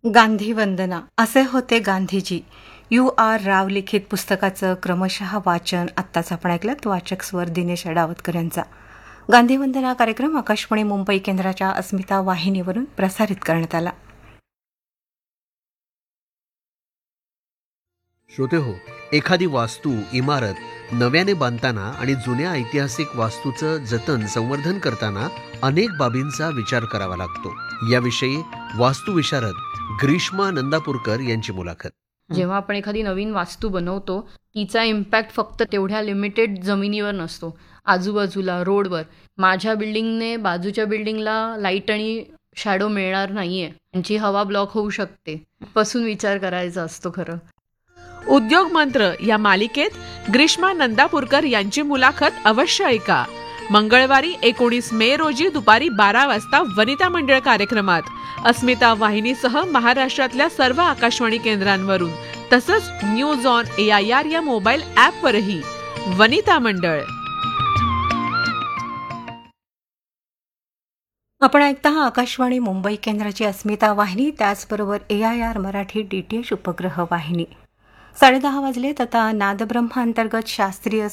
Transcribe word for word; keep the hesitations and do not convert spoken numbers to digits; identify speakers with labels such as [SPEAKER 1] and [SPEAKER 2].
[SPEAKER 1] गांधी वंदना असे होते Gandhiji. You R राव लिखित पुस्तकाचं क्रमशः वाचन आत्ताच आपण ऐकलं. वाचक स्वर दिनेश अडावतकर यांचा. गांधी वंदना कार्यक्रम आकाशवाणी मुंबई केंद्राच्या अस्मिता वाहिनीवरून प्रसारित करण्यात आला.
[SPEAKER 2] श्रोते हो, एखादी वास्तू इमारत नव्याने बांधताना आणि जुन्या ऐतिहासिक वास्तूचं जतन संवर्धन करताना अनेक बाबींचा विचार करावा लागतो. याविषयी वास्तुविशारद ग्रीष्मा नंदापूरकर यांची मुलाखत.
[SPEAKER 3] जेव्हा आपण एखादी नवीन वास्तू बनवतो तिचा इम्पॅक्ट फक्त तेवढ्या लिमिटेड जमिनीवर नसतो, आजूबाजूला रोडवर. माझ्या बिल्डिंगने बाजूच्या बिल्डिंगला लाईट आणि शॅडो मिळणार नाहीये, त्यांची हवा ब्लॉक होऊ शकते, पासून विचार करायचा असतो. खरं
[SPEAKER 4] उद्योग मंत्र या मालिकेत ग्रीष्मा नंदापूरकर यांची मुलाखत अवश्य ऐका. मंगळवारी एकोणीस मे रोजी दुपारी बारा वाजता वनिता मंडळ कार्यक्रमात अस्मिता वाहिनीसह महाराष्ट्रातल्या सर्व आकाशवाणी केंद्रांवरून, तसंच news on A I R या मोबाईल ॲपवरही. वनिता मंडळ.
[SPEAKER 1] आपण ऐकता आकाशवाणी मुंबई केंद्राची अस्मिता वाहिनी, त्याचबरोबर ए I R Marathi D T H उपग्रह वाहिनी. साडेदहा वाजलेत. आता नादब्रह्म अंतर्गत शास्त्रीय